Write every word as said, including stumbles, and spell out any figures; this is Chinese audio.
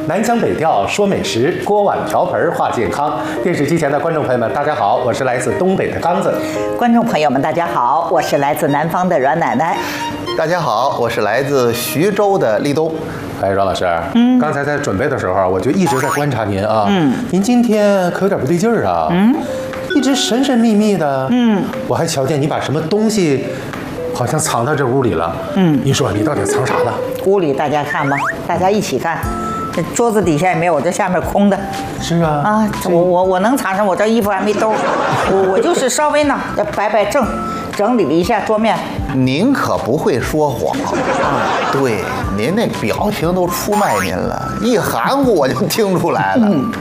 南腔北调说美食，锅碗瓢盆话健康。电视机前的观众朋友们，大家好，我是来自东北的刚子。 观众朋友们，大家好，我是来自南方的阮奶奶。 大家好，我是来自徐州的立冬。 哎，阮老师，嗯，刚才在准备的时候，我就一直在观察您啊，嗯，您今天可有点不对劲儿啊，嗯，一直神神秘秘的，嗯，我还瞧见你把什么东西好像藏到这屋里了，嗯，你说你到底藏啥了？ 屋里大家看吧，大家一起看。这桌子底下也没有，我这下面空的。 是啊， 啊，我我我能藏上，我这衣服还没兜，我我就是稍微呢摆摆正，整理了一下桌面。 您可不会说谎啊！对，您那表情都出卖您了，一含糊我就听出来了。嗯